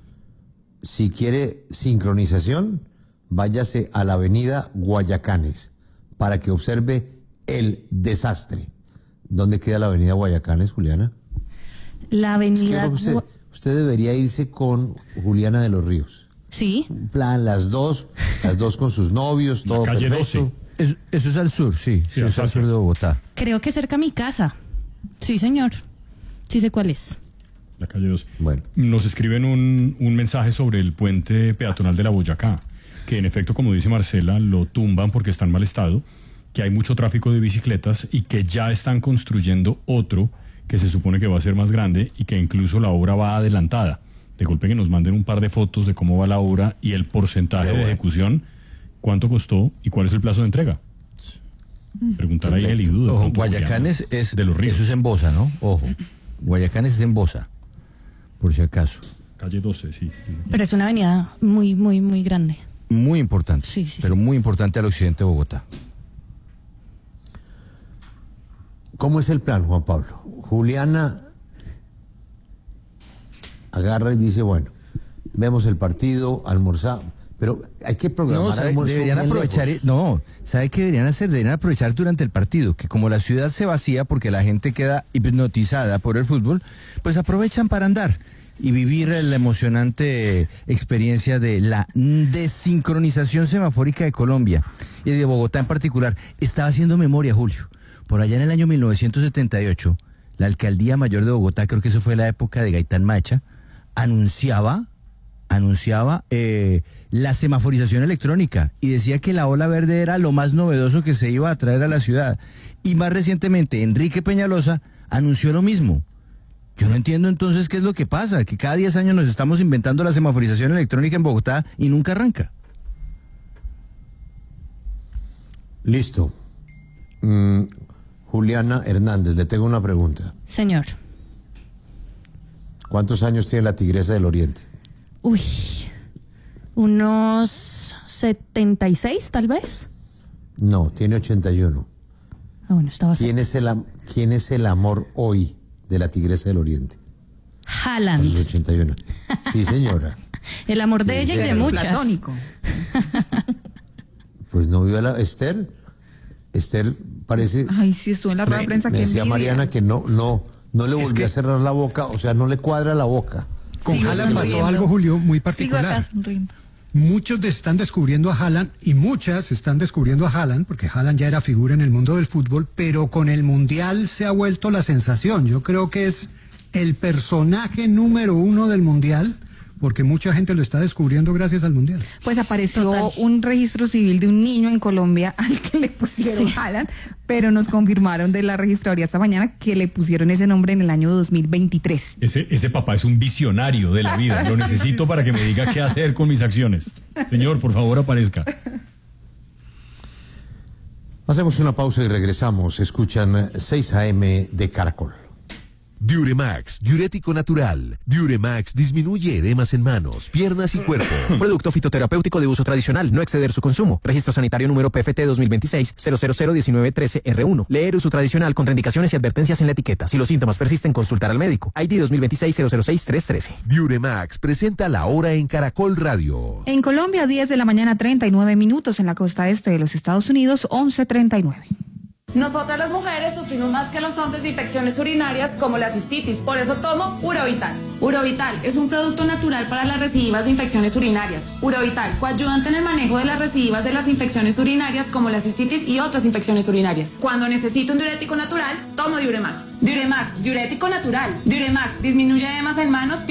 Si quiere sincronización, váyase a la avenida Guayacanes para que observe el desastre. ¿Dónde queda la avenida Guayacanes, Juliana? La avenida... Es que usted debería irse con Juliana de los Ríos. Sí. En plan, las dos con sus novios, todo calle perfecto. 12. Eso es al sur, sí, es al sur de Bogotá. Creo que cerca a mi casa. Sí, señor. Sí sé cuál es. La calle 2. Bueno. Nos escriben un mensaje sobre el puente peatonal de la Boyacá, que en efecto, como dice Marcela, lo tumban porque está en mal estado, que hay mucho tráfico de bicicletas y que ya están construyendo otro que se supone que va a ser más grande y que incluso la obra va adelantada. De golpe que nos manden un par de fotos de cómo va la obra y el porcentaje de ejecución, cuánto costó y cuál es el plazo de entrega. Preguntar ahí el IDU. Ojo, Guayacanes es de los Ríos. Eso es en Bosa, ¿no? Ojo, Guayacanes es en Bosa, por si acaso. Calle 12, sí. Pero es una avenida muy, muy, muy grande. Muy importante, pero muy importante al occidente de Bogotá. ¿Cómo es el plan, Juan Pablo? Juliana agarra y dice, bueno, vemos el partido, almorzamos, pero hay que programar almuerzo. Deberían aprovechar, ¿sabe qué deberían hacer? Deberían aprovechar durante el partido, que como la ciudad se vacía porque la gente queda hipnotizada por el fútbol, pues aprovechan para andar y vivir la emocionante experiencia de la desincronización semafórica de Colombia y de Bogotá en particular. Estaba haciendo memoria, Julio. Por allá en el año 1978, la Alcaldía Mayor de Bogotá, creo que eso fue la época de Gaitán Macha, anunciaba la semaforización electrónica y decía que la ola verde era lo más novedoso que se iba a traer a la ciudad. Y más recientemente, Enrique Peñalosa anunció lo mismo. Yo no entiendo entonces qué es lo que pasa, que cada 10 años nos estamos inventando la semaforización electrónica en Bogotá y nunca arranca. Listo. Juliana Hernández, le tengo una pregunta. Señor. ¿Cuántos años tiene la Tigresa del Oriente? Uy, unos 76 tal vez. No, tiene 81. Ah, bueno, estaba ¿Quién es el amor hoy de la Tigresa del Oriente? Haaland. A sus 81. Sí, señora. El amor de ella y de muchas. Platónico. Pues no vio a la Esther. Esther parece... Ay, sí, estuvo en la rueda de prensa. Me que decía envidia. Mariana que no le volvió a cerrar la boca, o sea, no le cuadra la boca. Con Sigo Haaland pasó sonriendo. algo, Julio, muy Sigo particular. acá sonriendo. Muchos están descubriendo a Haaland y muchas están descubriendo a Haaland, porque Haaland ya era figura en el mundo del fútbol, pero con el Mundial se ha vuelto la sensación. Yo creo que es el personaje número 1 del Mundial, porque mucha gente lo está descubriendo gracias al Mundial. Pues apareció un registro civil de un niño en Colombia al que le pusieron Haaland, pero nos confirmaron de la registraduría esta mañana que le pusieron ese nombre en el año 2023. Ese papá es un visionario de la vida. Lo necesito para que me diga qué hacer con mis acciones. Señor, por favor, aparezca. Hacemos una pausa y regresamos. Escuchan 6 AM de Caracol. Diuremax, diurético natural. Diuremax disminuye edemas en manos, piernas y cuerpo. Producto fitoterapéutico de uso tradicional, no exceder su consumo. Registro sanitario número PFT 2026-0001913-R1. Leer uso tradicional, contraindicaciones y advertencias en la etiqueta. Si los síntomas persisten, consultar al médico. ID 2026-006-313. Diuremax presenta La Hora en Caracol Radio. En Colombia, 10 de la mañana, 39 minutos. En la costa este de los Estados Unidos, 11:39. Nosotras las mujeres sufrimos más que los hombres de infecciones urinarias como la cistitis, por eso tomo Urovital. Urovital es un producto natural para las recidivas de infecciones urinarias. Urovital, coayudante en el manejo de las recidivas de las infecciones urinarias como la cistitis y otras infecciones urinarias. Cuando necesito un diurético natural, tomo Diuremax. Diuremax, diurético natural. Diuremax disminuye edemas en manos,